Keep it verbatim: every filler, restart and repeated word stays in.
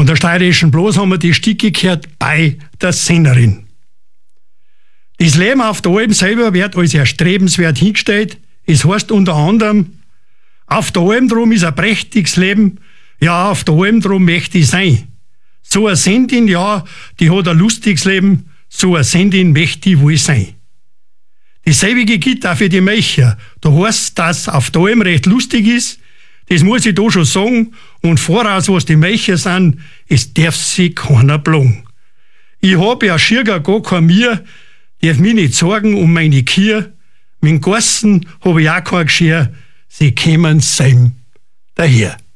der steirischen Blas haben wir die Stücke gehört bei der Sennerin. Das Leben auf der Alm selber wird als erstrebenswert hingestellt. Es heißt unter anderem, auf der Alm drum ist ein prächtiges Leben, ja, auf der Alm drum möchte ich sein. So eine Sendin, ja, die hat ein lustiges Leben, so eine Sendin möchte ich wohl sein. Dasselbe gilt auch für die Melcher. Da heißt, dass auf der Alm recht lustig ist, das muss ich da schon sagen, und voraus, was die Melcher sind, es darf sich keiner blagen. Ich hab ja schier gar kein Mir, darf mich nicht sorgen um meine Kier, mit dem Gassen hab ich auch kein Geschirr, sie kämen selm daher.